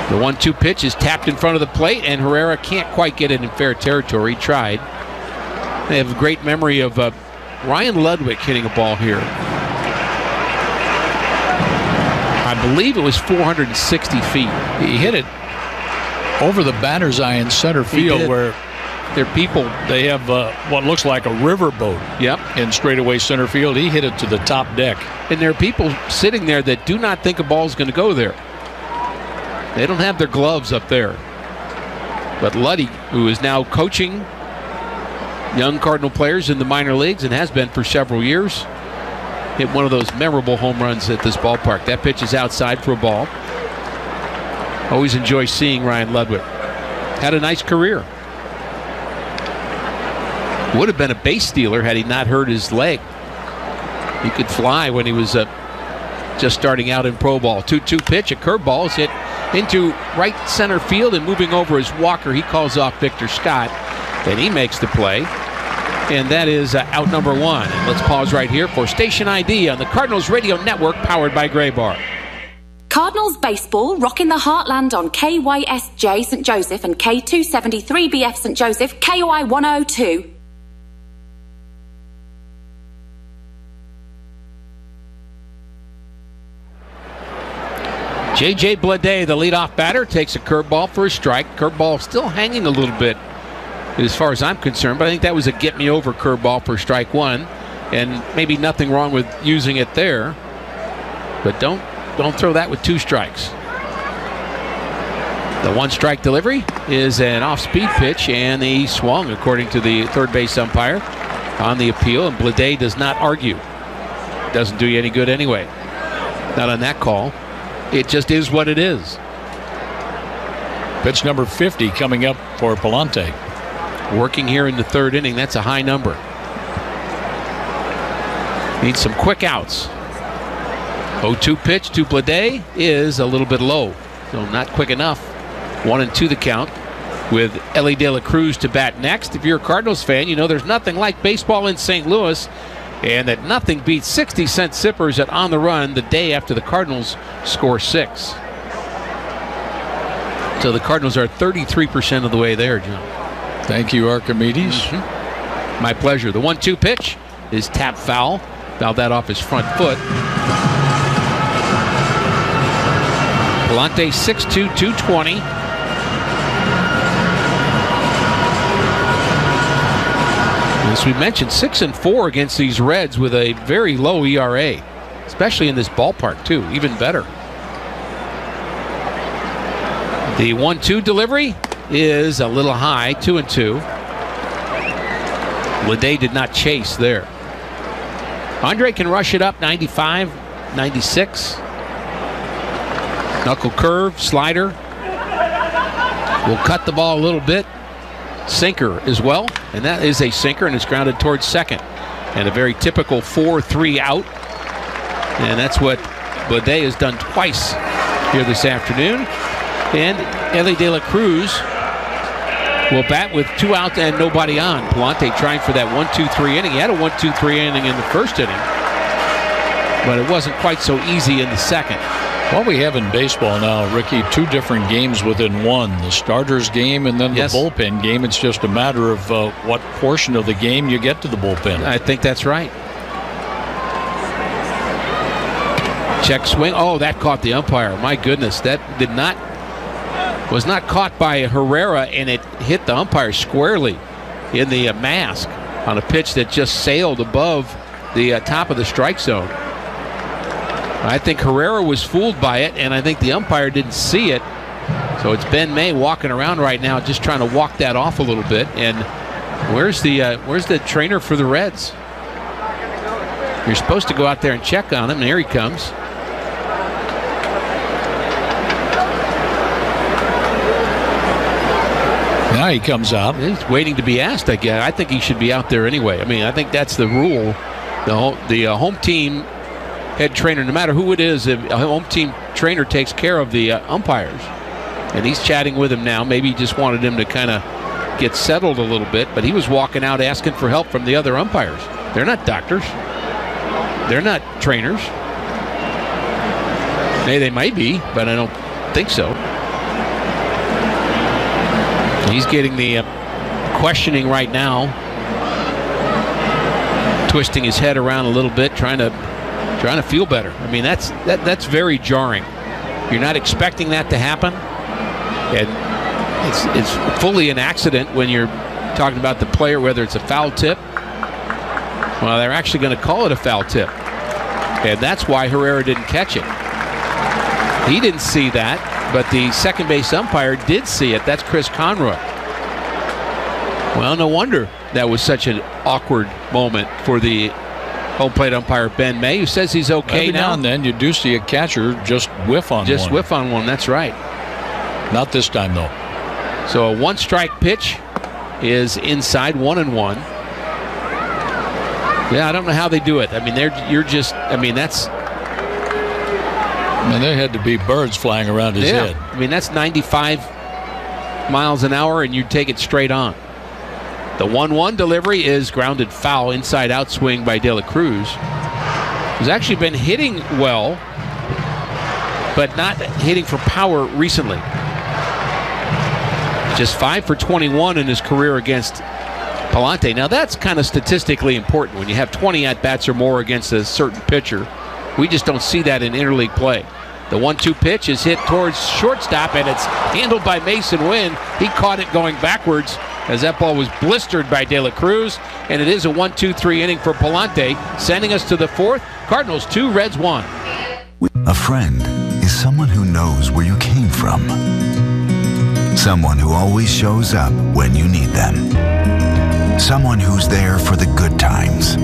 The 1-2 pitch is tapped in front of the plate, and Herrera can't quite get it in fair territory. He tried. They have a great memory of Ryan Ludwig hitting a ball here. I believe it was 460 feet. He hit it over the batter's eye in center field, where their people, they have what looks like a riverboat. Yep. In straightaway center field. He hit it to the top deck. And there are people sitting there that do not think a ball is going to go there. They don't have their gloves up there. But Luddy, who is now coaching young Cardinal players in the minor leagues and has been for several years, hit one of those memorable home runs at this ballpark. That pitch is outside for a ball. Always enjoy seeing Ryan Ludwig. Had a nice career. Would have been a base stealer had he not hurt his leg. He could fly when he was just starting out in pro ball. 2-2 pitch, a curveball is hit into right center field, and moving over is Walker. He calls off Victor Scott, and he makes the play. And that is out number one. And let's pause right here for Station ID on the Cardinals Radio Network, powered by Graybar. Cardinals baseball rocking the heartland on KYSJ St. Joseph and K273BF St. Joseph, KOI 102. J.J. Bleday, the leadoff batter, takes a curveball for a strike. Curveball still hanging a little bit as far as I'm concerned, but I think that was a get-me-over curveball for strike one, and maybe nothing wrong with using it there, but don't throw that with two strikes. The one-strike delivery is an off-speed pitch, and he swung, according to the third base umpire, on the appeal, and Bleday does not argue. Doesn't do you any good anyway. Not on that call. It just is what it is. Pitch number 50 coming up for Palante. Working here in the third inning. That's a high number. Needs some quick outs. 0-2 pitch to Bleday is a little bit low, so not quick enough. 1-2 the count with Elly De La Cruz to bat next. If you're a Cardinals fan, you know there's nothing like baseball in St. Louis, and that nothing beats 60-cent sippers at On the Run the day after the Cardinals score 6. So the Cardinals are 33% of the way there, John. Thank you, Archimedes. Mm-hmm. My pleasure. The 1-2 pitch is tap foul. Fouled that off his front foot. Palante 6'2", 220. As we mentioned, 6-4 against these Reds with a very low ERA, especially in this ballpark too. Even better. The 1-2 delivery is a little high, 2-2. Bleday did not chase there. Andre can rush it up, 95, 96. Knuckle curve, slider. Will cut the ball a little bit. Sinker as well, and that is a sinker, and it's grounded towards second. And a very typical 4-3 out. And that's what Bleday has done twice here this afternoon. And Elly De La Cruz will bat with 2 out and nobody on. Palante trying for that 1-2-3 inning. He had a 1-2-3 inning in the first inning, but it wasn't quite so easy in the second. What we have in baseball now, Ricky, 2 different games within one. The starters game and then the bullpen game. It's just a matter of what portion of the game you get to the bullpen. I think that's right. Check swing. Oh, that caught the umpire. My goodness, that was not caught by Herrera, and it hit the umpire squarely in the mask on a pitch that just sailed above the top of the strike zone. I think Herrera was fooled by it, and I think the umpire didn't see it. So it's Ben May walking around right now just trying to walk that off a little bit. And where's the trainer for the Reds? You're supposed to go out there and check on him, and here he comes. Now he comes out. He's waiting to be asked, I guess. I think he should be out there anyway. I mean, I think that's the rule. The home team head trainer, no matter who it is, a home team trainer takes care of the umpires. And he's chatting with him now. Maybe he just wanted him to kind of get settled a little bit, but he was walking out asking for help from the other umpires. They're not doctors. They're not trainers. They might be, but I don't think so. He's getting the questioning right now, twisting his head around a little bit, trying to feel better. I mean, that's very jarring. You're not expecting that to happen, and it's fully an accident when you're talking about the player, whether it's a foul tip. Well, they're actually going to call it a foul tip, and that's why Herrera didn't catch it. He didn't see that, but the second base umpire did see it. That's Chris Conroy. Well, no wonder that was such an awkward moment for the home plate umpire, Ben May, who says he's okay Every now and then you do see a catcher just whiff on one. Just whiff on one, that's right. Not this time, though. So a one-strike pitch is inside, 1-1. Yeah, I don't know how they do it. I mean, that's... And there had to be birds flying around his head. I mean, that's 95 miles an hour, and you take it straight on. The 1-1 delivery is grounded foul, inside-out swing by De La Cruz. He's actually been hitting well, but not hitting for power recently. Just 5 for 21 in his career against Pallante. Now, that's kind of statistically important when you have 20 at-bats or more against a certain pitcher. We just don't see that in interleague play. The 1-2 pitch is hit towards shortstop, and it's handled by Mason Wynn. He caught it going backwards as that ball was blistered by De La Cruz, and it is a 1-2-3 inning for Pallante, sending us to the fourth. Cardinals 2, Reds 1. A friend is someone who knows where you came from. Someone who always shows up when you need them. Someone who's there for the good times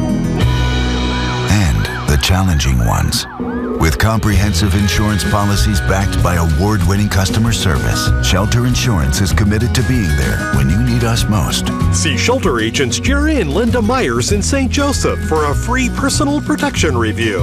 and the challenging ones. With comprehensive insurance policies backed by award-winning customer service, Shelter Insurance is committed to being there when you need us most. See Shelter agents Jerry and Linda Myers in St. Joseph for a free personal protection review.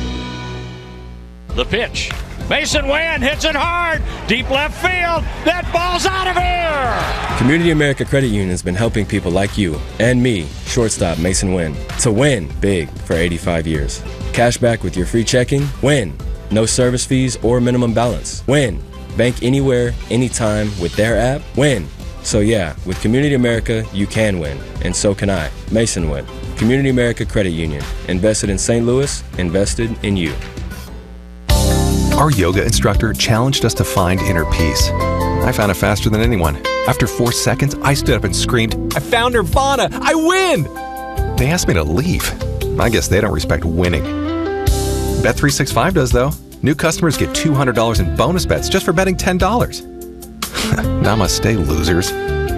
The pitch. Mason Wynn hits it hard. Deep left field. That ball's out of here. Community America Credit Union has been helping people like you and me, shortstop Mason Wynn, to win big for 85 years. Cash back with your free checking. Win. No service fees or minimum balance. Win. Bank anywhere, anytime with their app. Win. So yeah, with Community America, you can win. And so can I. Mason Wynn. Community America Credit Union. Invested in St. Louis. Invested in you. Our yoga instructor challenged us to find inner peace. I found it faster than anyone. After 4 seconds, I stood up and screamed, "I found Nirvana! I win!" They asked me to leave. I guess they don't respect winning. Bet365 does, though. New customers get $200 in bonus bets just for betting $10. Namaste, losers.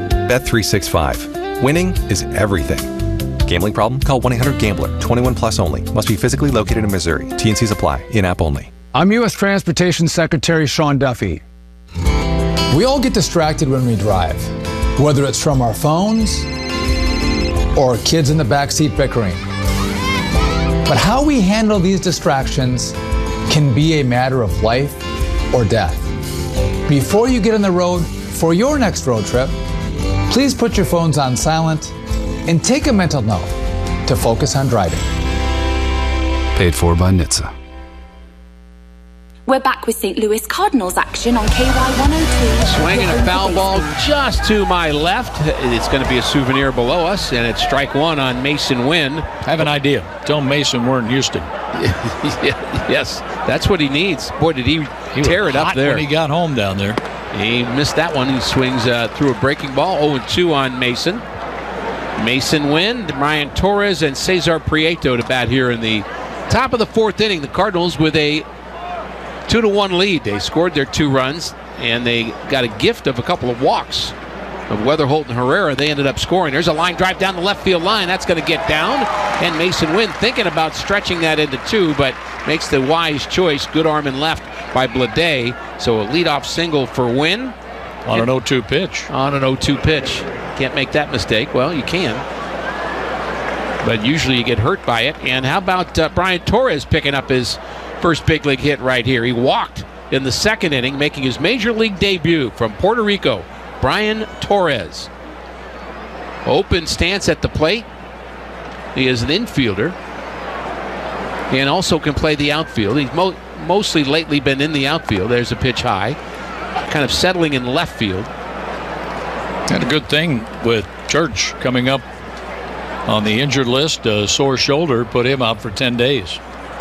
Bet365. Winning is everything. Gambling problem? Call 1-800-GAMBLER. 21 plus only. Must be physically located in Missouri. T&Cs apply. In-app only. I'm U.S. Transportation Secretary Sean Duffy. We all get distracted when we drive, whether it's from our phones or kids in the backseat bickering. But how we handle these distractions can be a matter of life or death. Before you get on the road for your next road trip, please put your phones on silent and take a mental note to focus on driving. Paid for by NHTSA. We're back with St. Louis Cardinals action on KY 102. Swinging a foul ball just to my left. It's going to be a souvenir below us, and it's strike one on Mason Wynn. I have an idea. Tell Mason we're in Houston. Yes, that's what he needs. Boy, did he tear it up there. When he got home down there. He missed that one. He swings through a breaking ball. 0-2 on Mason. Mason Wynn, Ryan Torres, and Cesar Prieto to bat here in the top of the fourth inning. The Cardinals with a 2-1 lead. They scored their 2 runs, and they got a gift of a couple of walks of Weatherholt and Herrera. They ended up scoring. There's a line drive down the left field line. That's going to get down, and Mason Wynn thinking about stretching that into 2, but makes the wise choice. Good arm and left by Blade. So a leadoff single for Wynn. On an 0-2 pitch. On an 0-2 pitch. Can't make that mistake. Well, you can, but usually you get hurt by it. And how about Brian Torres picking up his first big league hit right here? He walked in the second inning, making his major league debut from Puerto Rico. Brian Torres. Open stance at the plate. He is an infielder and also can play the outfield. He's mostly lately been in the outfield. There's a pitch high, kind of settling in left field. And a good thing with Church coming up on the injured list, a sore shoulder put him out for 10 days.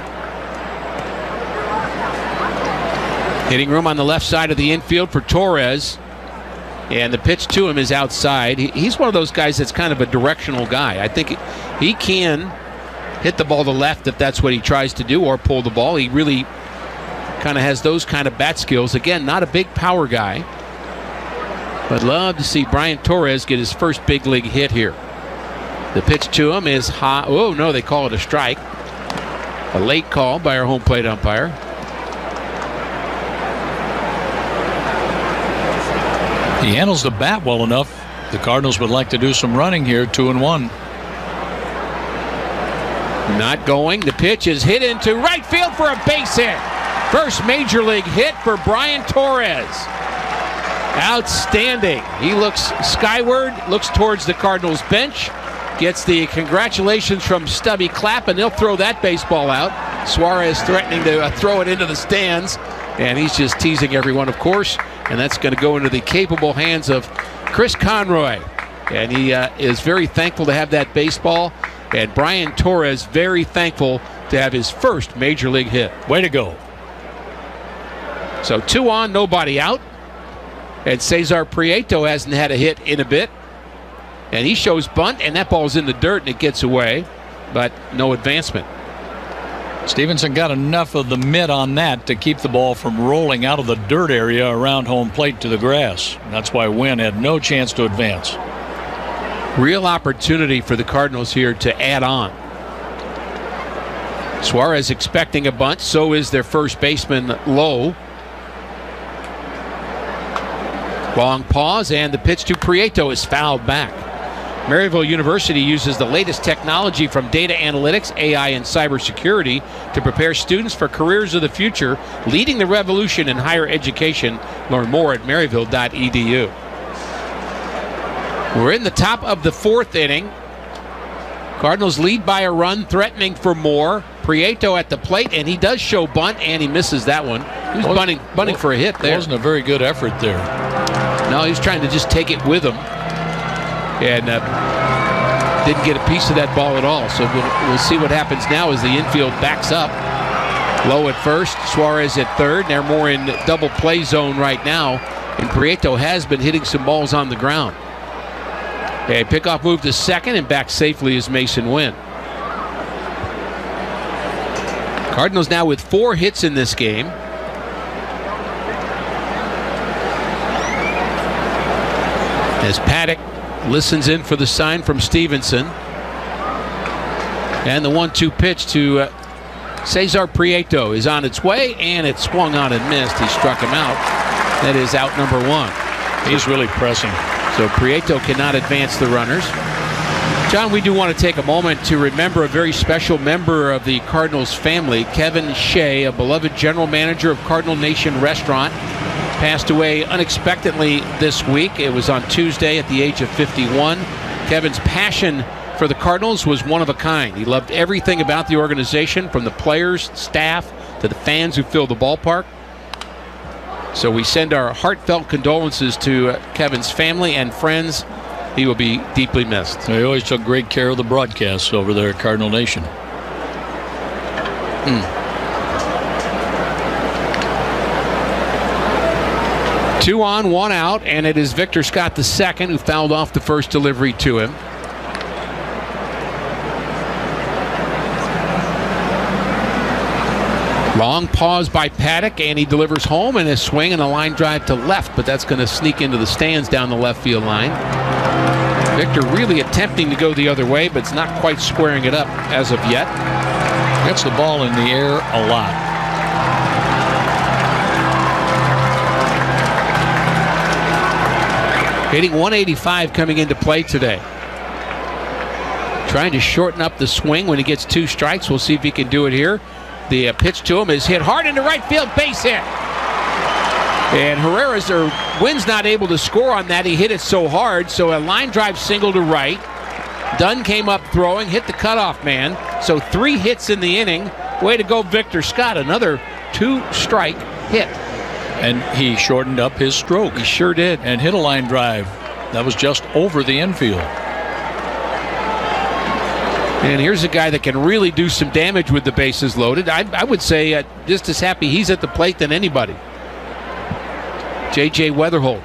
Hitting room on the left side of the infield for Torres. And the pitch to him is outside. He's one of those guys that's kind of a directional guy. I think he can hit the ball to left if that's what he tries to do, or pull the ball. He really kind of has those kind of bat skills. Again, not a big power guy, but love to see Brian Torres get his first big league hit here. The pitch to him is high. Oh, no, they call it a strike. A late call by our home plate umpire. He handles the bat well enough. The Cardinals would like to do some running here. 2-1. Not going. The pitch is hit into right field for a base hit. First major league hit for Brian Torres. Outstanding. He looks skyward, looks towards the Cardinals bench, gets the congratulations from Stubby Clapp, and they'll throw that baseball out. Suarez threatening to throw it into the stands, and he's just teasing everyone, of course, and that's going to go into the capable hands of Chris Conroy. And he is very thankful to have that baseball, and Brian Torres very thankful to have his first major league hit. Way to go. So 2 on, nobody out. And Cesar Prieto hasn't had a hit in a bit. And he shows bunt, and that ball's in the dirt, and it gets away, but no advancement. Stevenson got enough of the mitt on that to keep the ball from rolling out of the dirt area around home plate to the grass. That's why Wynn had no chance to advance. Real opportunity for the Cardinals here to add on. Suarez expecting a bunt, so is their first baseman Lowe. Long pause, and the pitch to Prieto is fouled back. Maryville University uses the latest technology from data analytics, AI, and cybersecurity to prepare students for careers of the future, leading the revolution in higher education. Learn more at maryville.edu. We're in the top of the 4th inning. Cardinals lead by a run, threatening for more. Prieto at the plate, and he does show bunt, and he misses that one. He was bunting for a hit there. It wasn't a very good effort there. No, he's trying to just take it with him, and didn't get a piece of that ball at all. So we'll see what happens now as the infield backs up. Lowe at first, Suarez at third. They're more in double play zone right now, and Prieto has been hitting some balls on the ground. A pickoff move to second, and back safely is Masyn Winn. Cardinals now with 4 hits in this game. As Paddock listens in for the sign from Stevenson. And the 1-2 pitch to Cesar Prieto is on its way, and it swung on and missed. He struck him out. That is out number 1. He's really pressing. So Prieto cannot advance the runners. John, we do want to take a moment to remember a very special member of the Cardinals family, Kevin Shea, a beloved general manager of Cardinal Nation Restaurant. Passed away unexpectedly this week. It was on Tuesday at the age of 51. Kevin's passion for the Cardinals was one of a kind. He loved everything about the organization, from the players, staff, to the fans who filled the ballpark. So we send our heartfelt condolences to Kevin's family and friends. He will be deeply missed. He always took great care of the broadcasts over there at Cardinal Nation. 2 on, 1 out, and it is Victor Scott II who fouled off the first delivery to him. Long pause by Paddock, and he delivers home, and a swing and a line drive to left, but that's going to sneak into the stands down the left field line. Victor really attempting to go the other way, but it's not quite squaring it up as of yet. Gets the ball in the air a lot. Hitting 185 coming into play today. Trying to shorten up the swing when he gets 2 strikes. We'll see if he can do it here. The pitch to him is hit hard into right field, base hit. And Wynn's not able to score on that. He hit it so hard, so a line drive single to right. Dunn came up throwing, hit the cutoff man. So 3 hits in the inning. Way to go, Victor Scott. Another 2-strike hit. And he shortened up his stroke. He sure did. And hit a line drive That was just over the infield. And here's a guy that can really do some damage with the bases loaded. I would say just as happy he's at the plate than anybody. J.J. Wetherholt.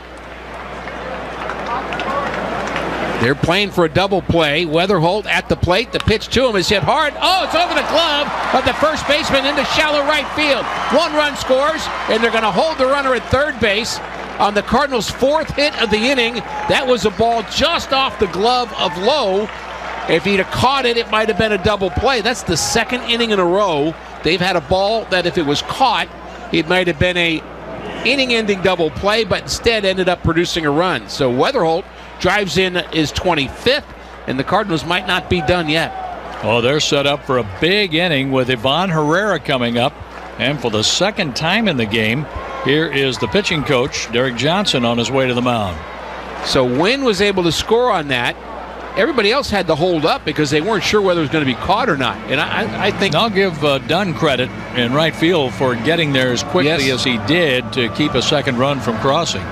They're playing for a double play. Wetherholt at the plate. The pitch to him is hit hard. Oh, it's over the glove of the first baseman into shallow right field. 1 run scores, and they're going to hold the runner at third base on the Cardinals' 4th hit of the inning. That was a ball just off the glove of Lowe. If he'd have caught it, it might have been a double play. That's the 2nd inning in a row they've had a ball that if it was caught, it might have been a inning-ending double play, but instead ended up producing a run. So Wetherholt drives in his 25th, and the Cardinals might not be done yet. Oh, they're set up for a big inning with Ivan Herrera coming up. And for the 2nd time in the game, here is the pitching coach, Derek Johnson, on his way to the mound. So Wynn was able to score on that. Everybody else had to hold up because they weren't sure whether it was going to be caught or not. And I think I'll give Dunn credit in right field for getting there as quickly as he did to keep a 2nd run from crossing.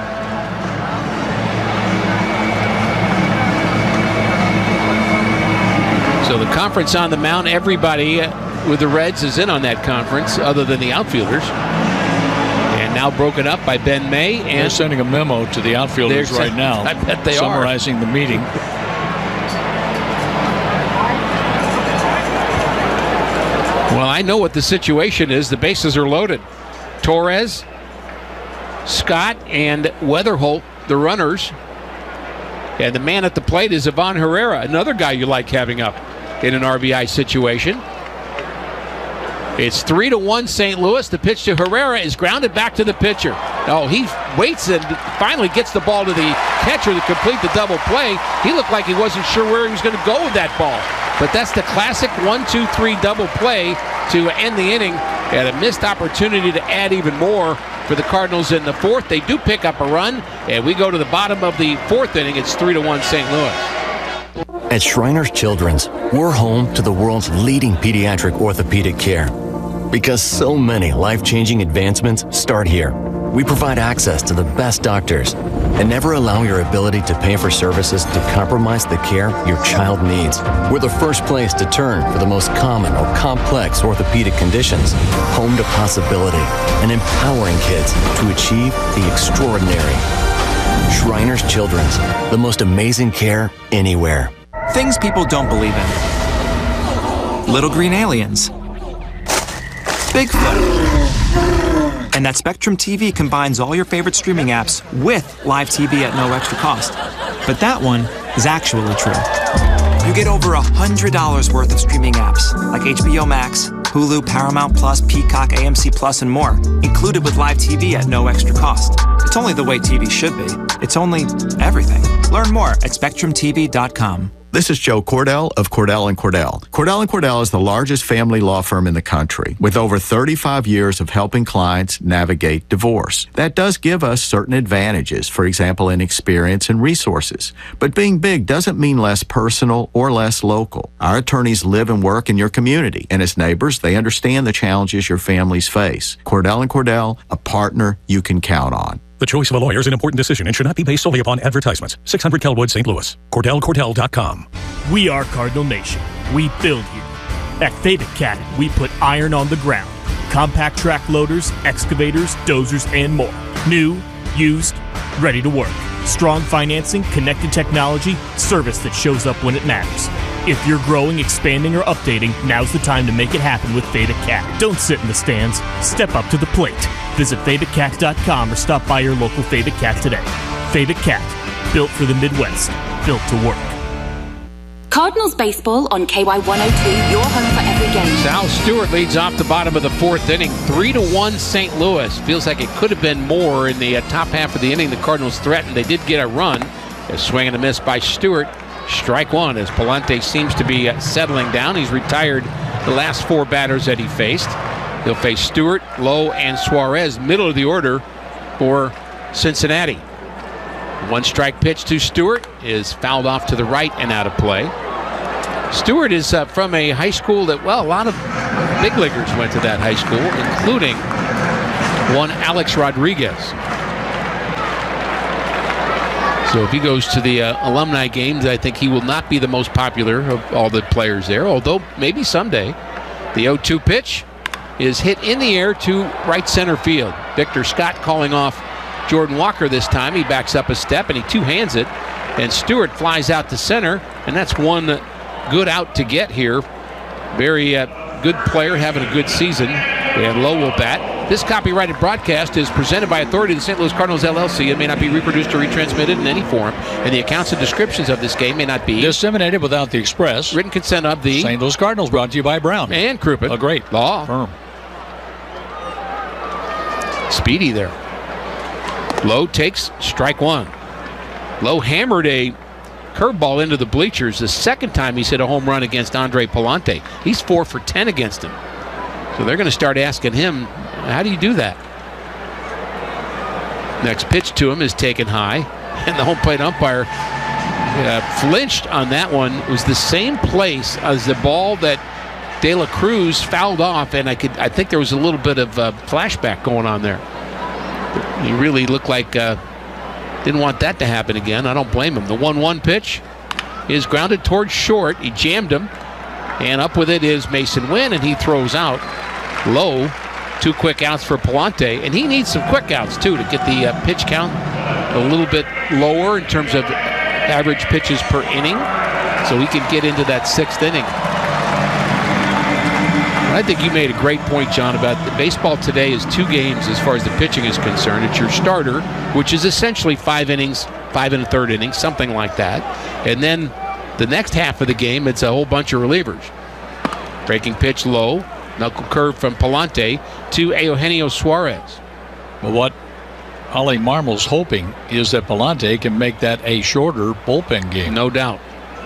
So the conference on the mound, everybody with the Reds is in on that conference other than the outfielders. And now broken up by Ben May. And they're sending a memo to the outfielders right now. I bet they summarizing the meeting. Well, I know what the situation is. The bases are loaded. Torres, Scott, and Wetherholt, the runners. And the man at the plate is Ivan Herrera, another guy you like having up in an RBI situation. It's 3-1 St. Louis. The pitch to Herrera is grounded back to the pitcher. Oh, he waits and finally gets the ball to the catcher to complete the double play. He looked like he wasn't sure where he was going to go with that ball. But that's the classic 1-2-3 double play to end the inning, and a missed opportunity to add even more for the Cardinals in the 4th. They do pick up a run, and we go to the bottom of the 4th inning. It's 3-1 St. Louis. At Shriners Children's, we're home to the world's leading pediatric orthopedic care. Because so many life-changing advancements start here. We provide access to the best doctors and never allow your ability to pay for services to compromise the care your child needs. We're the first place to turn for the most common or complex orthopedic conditions. Home to possibility and empowering kids to achieve the extraordinary. Shriners Children's, the most amazing care anywhere. Things people don't believe in. Little green aliens. Bigfoot. And that Spectrum TV combines all your favorite streaming apps with live TV at no extra cost. But that one is actually true. You get over $100 worth of streaming apps like HBO Max, Hulu, Paramount Plus, Peacock, AMC Plus, and more, included with live TV at no extra cost. It's only the way TV should be. It's only everything. Learn more at SpectrumTV.com. This is Joe Cordell of Cordell & Cordell. Cordell & Cordell is the largest family law firm in the country with over 35 years of helping clients navigate divorce. That does give us certain advantages, for example, in experience and resources. But being big doesn't mean less personal or less local. Our attorneys live and work in your community, and as neighbors, they understand the challenges your families face. Cordell & Cordell, a partner you can count on. The choice of a lawyer is an important decision and should not be based solely upon advertisements. 600 Kelwood, St. Louis. CordellCordell.com. We are Cardinal Nation. We build here. At Fabic Cat, we put iron on the ground. Compact track loaders, excavators, dozers, and more. New, used, ready to work. Strong financing, connected technology, service that shows up when it matters. If you're growing, expanding, or updating, now's the time to make it happen with Fabic Cat. Don't sit in the stands. Step up to the plate. Visit FabicCat.com or stop by your local Fabic Cat today. Fabic Cat, built for the Midwest, built to work. Cardinals baseball on KY102, your home for every game. Sal Stewart leads off the bottom of the 4th inning, 3-1 St. Louis. Feels like it could have been more in the top half of the inning. The Cardinals threatened. They did get a run. A swing and a miss by Stewart. Strike one as Palante seems to be settling down. He's retired the last 4 batters that he faced. He'll face Stewart, Lowe, and Suarez, middle of the order for Cincinnati. 1 strike pitch to Stewart is fouled off to the right and out of play. Stewart is from a high school that, well, a lot of big leaguers went to that high school, including one Alex Rodriguez. So if he goes to the alumni games, I think he will not be the most popular of all the players there, although maybe someday. The 0-2 pitch is hit in the air to right center field. Victor Scott calling off Jordan Walker this time. He backs up a step and he two-hands it. And Stewart flies out to center, and that's one good out to get here. Very good player having a good season. And Lowe will bat. This copyrighted broadcast is presented by authority of the St. Louis Cardinals, LLC. It may not be reproduced or retransmitted in any form, and the accounts and descriptions of this game may not be disseminated without the express written consent of the St. Louis Cardinals. Brought to you by Brown and Crouppen. A great law firm. Speedy there. Lowe takes strike one. Lowe hammered a curveball into the bleachers the second time he's hit a home run against Andre Palante. He's 4 for 10 against him. So they're going to start asking him, how do you do that? Next pitch to him is taken high, and the home plate umpire flinched on that one. It was the same place as the ball that De La Cruz fouled off, and I think there was a little bit of flashback going on there. He really looked like didn't want that to happen again. I don't blame him. The 1-1 pitch is grounded towards short. He jammed him, and up with it is Mason Wynn, and he throws out. Low, 2 quick outs for Palante, and he needs some quick outs too to get the pitch count a little bit lower in terms of average pitches per inning, so he can get into that 6th inning. I think you made a great point, John, about the baseball today is 2 games as far as the pitching is concerned. It's your starter, which is essentially 5 innings, 5 1/3 innings, something like that, and then the next half of the game, it's a whole bunch of relievers. Breaking pitch low. Knuckle curve from Palante to Eugenio Suarez. But what Ollie Marmol's hoping is that Palante can make that a shorter bullpen game. No doubt.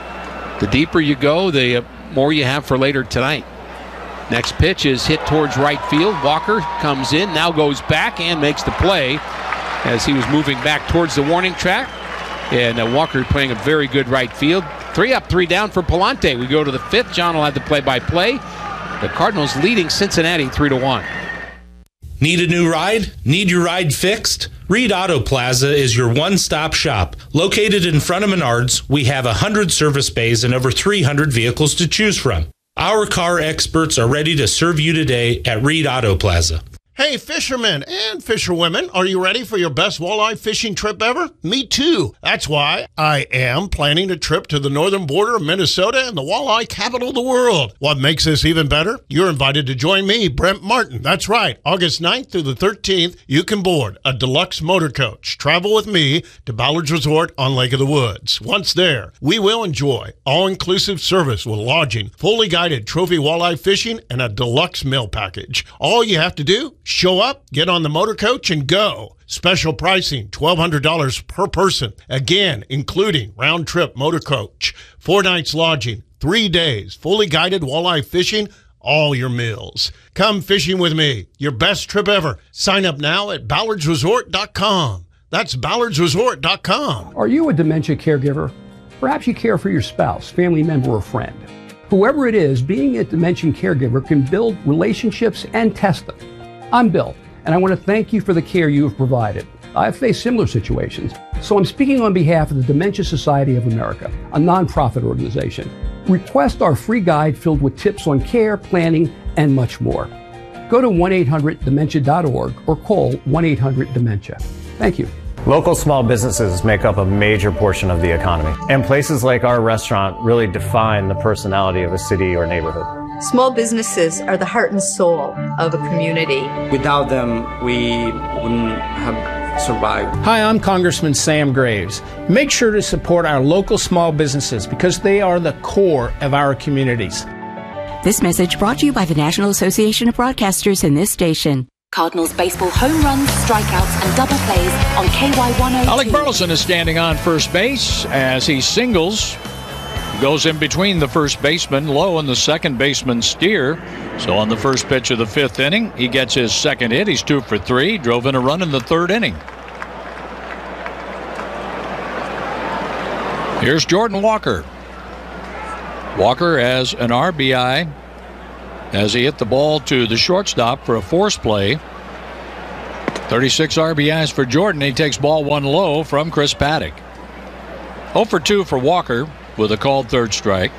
The deeper you go, the more you have for later tonight. Next pitch is hit towards right field. Walker comes in, now goes back and makes the play as he was moving back towards the warning track. And Walker playing a very good right field. 3 up, 3 down for Palante. We go to the 5th. John will have the play-by-play. The Cardinals leading Cincinnati 3-1. Need a new ride? Need your ride fixed? Reed Auto Plaza is your one-stop shop. Located in front of Menards, we have 100 service bays and over 300 vehicles to choose from. Our car experts are ready to serve you today at Reed Auto Plaza. Hey, fishermen and fisherwomen, are you ready for your best walleye fishing trip ever? Me too. That's why I am planning a trip to the northern border of Minnesota and the walleye capital of the world. What makes this even better? You're invited to join me, Brent Martin. That's right. August 9th through the 13th, you can board a deluxe motor coach. Travel with me to Ballard's Resort on Lake of the Woods. Once there, we will enjoy all-inclusive service with lodging, fully guided trophy walleye fishing, and a deluxe meal package. All you have to do, show up, get on the motor coach, and go. Special pricing, $1,200 per person. Again, including round-trip motor coach, 4 nights lodging, 3 days, fully guided walleye fishing, all your meals. Come fishing with me. Your best trip ever. Sign up now at ballardsresort.com. That's ballardsresort.com. Are you a dementia caregiver? Perhaps you care for your spouse, family member, or friend. Whoever it is, being a dementia caregiver can build relationships and test them. I'm Bill, and I want to thank you for the care you have provided. I've faced similar situations, so I'm speaking on behalf of the Dementia Society of America, a nonprofit organization. Request our free guide filled with tips on care, planning, and much more. Go to 1-800-DEMENTIA.org or call 1-800-DEMENTIA. Thank you. Local small businesses make up a major portion of the economy, and places like our restaurant really define the personality of a city or neighborhood. Small businesses are the heart and soul of a community. Without them, we wouldn't have survived. Hi, I'm Congressman Sam Graves. Make sure to support our local small businesses because they are the core of our communities. This message brought to you by the National Association of Broadcasters and this station. Cardinals baseball home runs, strikeouts, and double plays on KY102. Alec Burleson is standing on first base as he singles. Goes in between the first baseman, Lowe, and the second baseman, Steer. So on the first pitch of the 5th inning, he gets his second hit. He's 2 for 3. Drove in a run in the 3rd inning. Here's Jordan Walker. Walker has an RBI as he hit the ball to the shortstop for a force play. 36 RBIs for Jordan. He takes ball 1 low from Chris Paddock. 0 for 2 for Walker with a called third strike.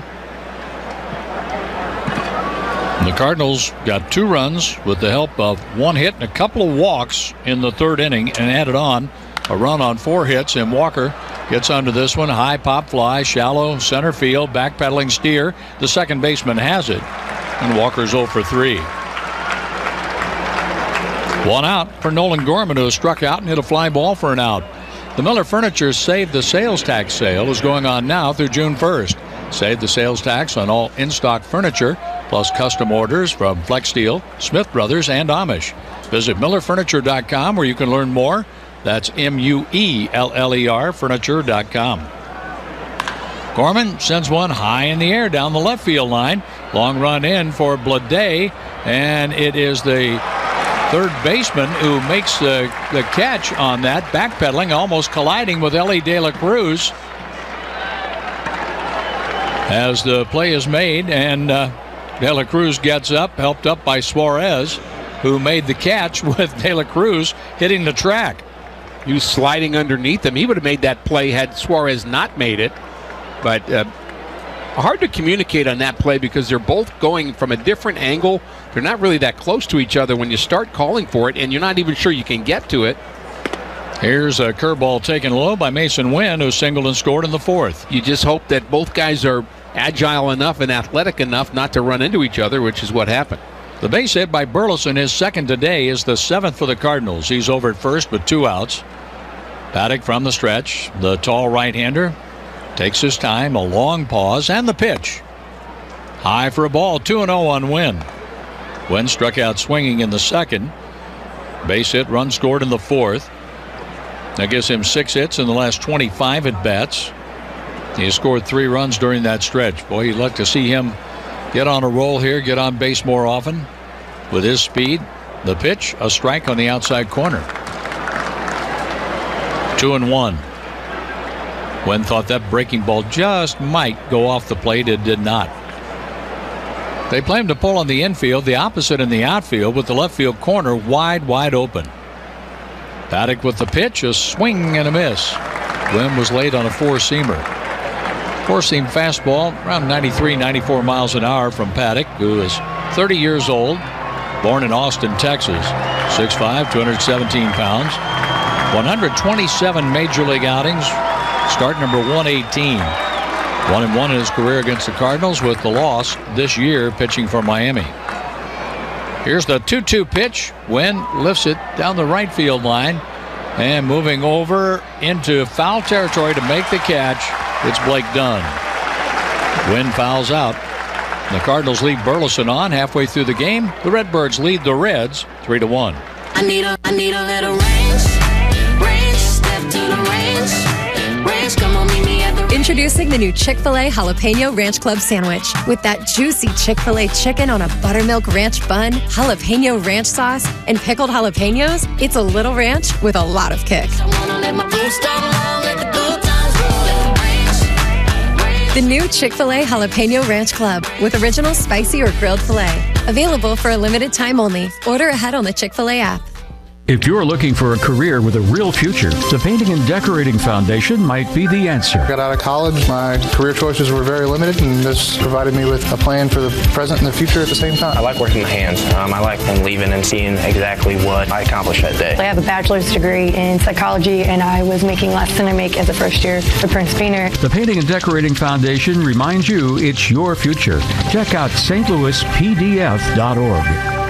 The Cardinals got 2 runs with the help of 1 hit and a couple of walks in the third inning, and added on a run on 4 hits. And Walker gets onto this one. High pop fly, shallow center field, backpedaling steer. The second baseman has it, and Walker's 0 for 3. 1 out for Nolan Gorman, who struck out and hit a fly ball for an out. The Miller Furniture Save the Sales Tax sale is going on now through June 1st. Save the sales tax on all in-stock furniture, plus custom orders from Flex Steel, Smith Brothers, and Amish. Visit MillerFurniture.com where you can learn more. That's MUELLER Furniture.com. Gorman sends one high in the air down the left field line. Long run in for Bleday, and it is the third baseman who makes the catch on that, backpedaling, almost colliding with Ellie De La Cruz as the play is made, and De La Cruz gets up, helped up by Suarez, who made the catch with De La Cruz hitting the track. He was sliding underneath him. He would have made that play had Suarez not made it, but hard to communicate on that play because they're both going from a different angle. They're not really that close to each other when you start calling for it, and you're not even sure you can get to it. Here's a curveball taken low by Mason Wynn, who singled and scored in the 4th. You just hope that both guys are agile enough and athletic enough not to run into each other, which is what happened. The base hit by Burleson, his second today, is the 7th for the Cardinals. He's over at first with 2 outs. Paddock from the stretch. The tall right-hander takes his time, a long pause, and the pitch. High for a ball, 2-0 on Wynn. Wynn struck out swinging in the 2nd. Base hit, run scored in the 4th. That gives him 6 hits in the last 25 at-bats. He has scored 3 runs during that stretch. Boy, you'd like to see him get on a roll here, get on base more often with his speed. The pitch, a strike on the outside corner. 2-1. Wynn thought that breaking ball just might go off the plate. It did not. They play him to pull on the infield, the opposite in the outfield, with the left field corner wide open. Paddock with the pitch, a swing and a miss. Wynn was late on a 4-seamer. 4-seam fastball, around 93, 94 miles an hour from Paddock, who is 30 years old, born in Austin, Texas, 6'5", 217 pounds, 127 major league outings, start number 118. 1-1 in his career against the Cardinals, with the loss this year pitching for Miami. Here's the 2-2 pitch. Wynn lifts it down the right field line and moving over into foul territory to make the catch. It's Blake Dunn. Wynn fouls out. The Cardinals lead Burleson on halfway through the game. The Redbirds lead the Reds 3-1. I need a little range, step to the range, come on, meet me at the range. Introducing the new Chick-fil-A Jalapeno Ranch Club Sandwich. With that juicy Chick-fil-A chicken on a buttermilk ranch bun, jalapeno ranch sauce, and pickled jalapenos, it's a little ranch with a lot of kick. The new Chick-fil-A Jalapeno Ranch Club with original spicy or grilled filet. Available for a limited time only. Order ahead on the Chick-fil-A app. If you're looking for a career with a real future, the Painting and Decorating Foundation might be the answer. Got out of college, my career choices were very limited, and this provided me with a plan for the present and the future at the same time. I like working with hands. I like leaving and seeing exactly what I accomplished that day. I have a bachelor's degree in psychology, and I was making less than I make as a first year at Prince Painter. The Painting and Decorating Foundation reminds you it's your future. Check out stlouispdf.org.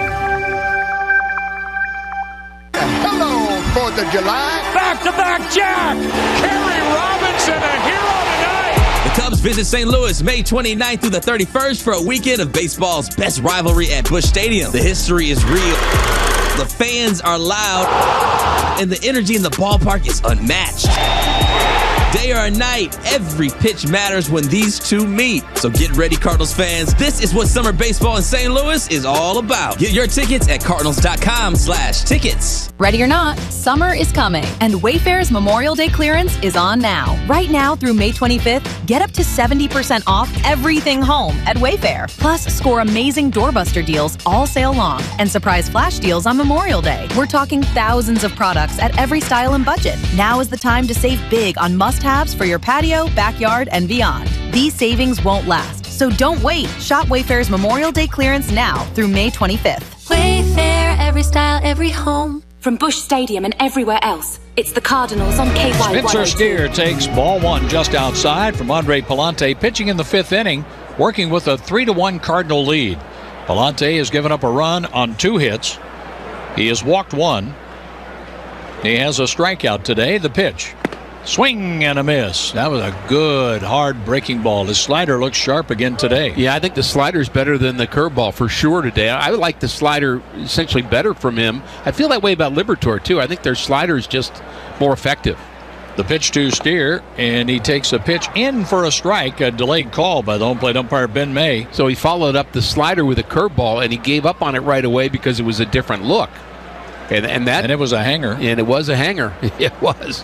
4th of July. Back-to-back Jack! Kerry Robinson, a hero tonight! The Cubs visit St. Louis May 29th through the 31st for a weekend of baseball's best rivalry at Busch Stadium. The history is real. The fans are loud, and the energy in the ballpark is unmatched. Day or night, every pitch matters when these two meet. So get ready, Cardinals fans. This is what summer baseball in St. Louis is all about. Get your tickets at cardinals.com/tickets. Ready or not, summer is coming, and Wayfair's Memorial Day clearance is on now. Right now through May 25th, get up to 70% off everything home at Wayfair. Plus, score amazing doorbuster deals all sale long and surprise flash deals on Memorial Day. We're talking thousands of products at every style and budget. Now is the time to save big on must must-haves for your patio, backyard, and beyond. These savings won't last, so don't wait. Shop Wayfair's Memorial Day clearance now through May 25th. Wayfair, every style, every home. From Busch Stadium and everywhere else, it's the Cardinals on KY 102. Spencer Steer takes ball one just outside from Andre Pallante, pitching in the 5th inning, working with a 3-1 Cardinal lead. Pallante has given up a run on 2 hits. He has walked 1. He has a strikeout today. The pitch. Swing and a miss. That was a good, hard breaking ball. His slider looks sharp again today. Yeah, I think the slider's better than the curveball for sure today. I would like the slider essentially better from him. I feel that way about Liberatore, too. I think their slider is just more effective. The pitch to Steer, and he takes a pitch in for a strike, a delayed call by the home plate umpire Ben May. So he followed up the slider with a curveball, and he gave up on it right away because it was a different look. And it was a hanger. And it was a hanger. It was.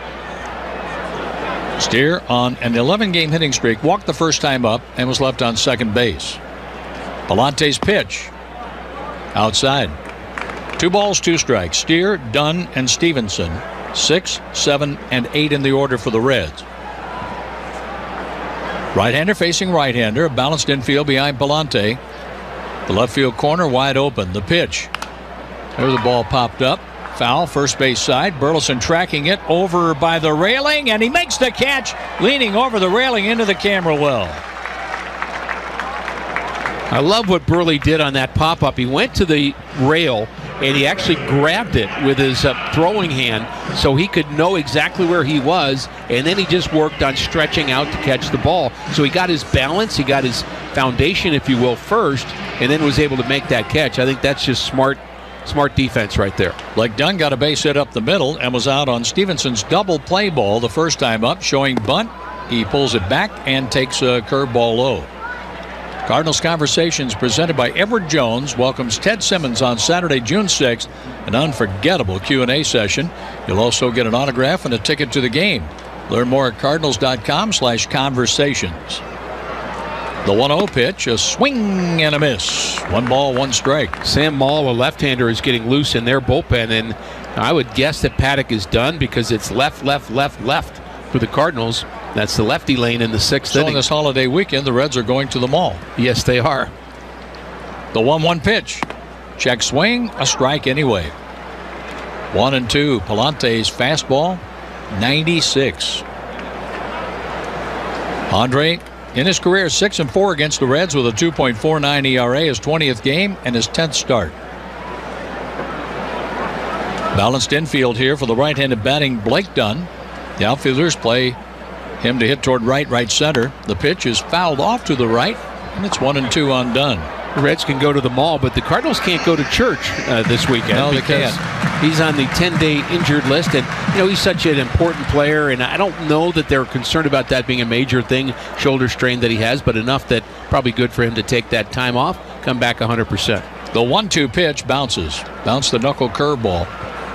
Steer on an 11-game hitting streak, walked the first time up and was left on second base. Pallante's pitch. Outside. 2 balls, 2 strikes. Steer, Dunn, and Stevenson. 6, 7, and 8 in the order for the Reds. Right-hander facing right-hander. Balanced infield behind Pallante. The left field corner wide open. The pitch. There's the ball popped up. Foul, first base side. Burleson tracking it over by the railing, and he makes the catch, leaning over the railing into the camera well. I love what Burley did on that pop-up. He went to the rail, and he actually grabbed it with his throwing hand so he could know exactly where he was, and then he just worked on stretching out to catch the ball. So he got his balance, he got his foundation, if you will, first, and then was able to make that catch. I think that's just smart defense right there. Blake Dunn got a base hit up the middle and was out on Stevenson's double play ball the first time up, showing bunt. He pulls it back and takes a curveball low. Cardinals Conversations presented by Edward Jones welcomes Ted Simmons on Saturday, June 6th, an unforgettable Q&A session. You'll also get an autograph and a ticket to the game. Learn more at cardinals.com/conversations. The 1-0 pitch, a swing and a miss. 1 ball, 1 strike. Sam Maul, a left-hander, is getting loose in their bullpen, and I would guess that Paddock is done because it's left for the Cardinals. That's the lefty lane in the 6th inning. So on this holiday weekend, the Reds are going to the mall. Yes, they are. The 1-1 pitch. Check swing, a strike anyway. 1-2. Pallante's fastball, 96. Andre, in his career, 6-4 against the Reds with a 2.49 ERA, his 20th game and his 10th start. Balanced infield here for the right-handed batting Blake Dunn. The outfielders play him to hit toward right center. The pitch is fouled off to the right, and it's 1-2 on Dunn. The Reds can go to the mall, but the Cardinals can't go to church this weekend. No, they can't. He's on the 10-day injured list, and he's such an important player, and I don't know that they're concerned about that being a major thing, shoulder strain that he has, but enough that probably good for him to take that time off, come back 100%. The 1-2 pitch bounces. Bounce the knuckle curveball.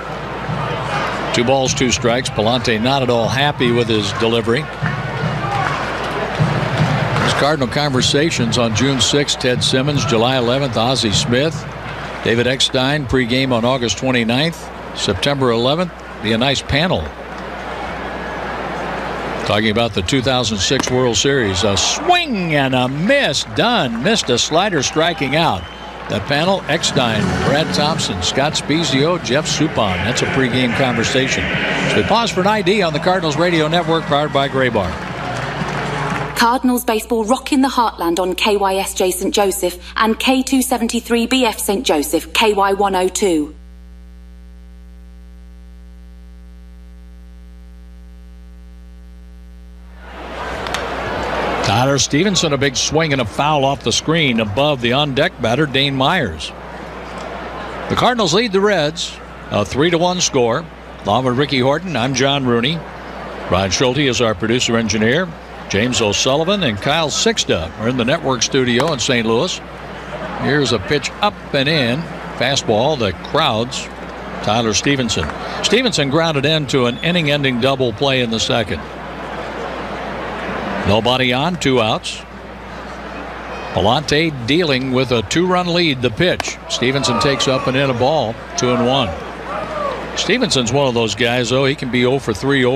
2 balls, 2 strikes. Pallante not at all happy with his delivery. Cardinal Conversations on June 6th, Ted Simmons. July 11th, Ozzie Smith. David Eckstein pregame on August 29th. September 11th, be a nice panel. Talking about the 2006 World Series. A swing and a miss. Dunn missed a slider, striking out. That panel, Eckstein, Brad Thompson, Scott Spezio, Jeff Suppan. That's a pregame conversation. So we pause for an ID on the Cardinals Radio Network, powered by Graybar. Cardinals baseball rocking the heartland on KYSJ St. Joseph and K273BF St. Joseph, KY 102. Tyler Stevenson, a big swing and a foul off the screen above the on-deck batter, Dane Myers. The Cardinals lead the Reds, a 3-1 score. Along with Ricky Horton, I'm John Rooney. Ryan Schulte is our producer-engineer. James O'Sullivan and Kyle Sixta are in the network studio in St. Louis. Here's a pitch up and in. Fastball that crowds Tyler Stevenson. Stevenson grounded into an inning-ending double play in the second. Nobody on, 2 outs. Pallante dealing with a 2-run lead. The pitch. Stevenson takes up and in a ball, 2-1. Stevenson's one of those guys, though. He can be 0 for 3,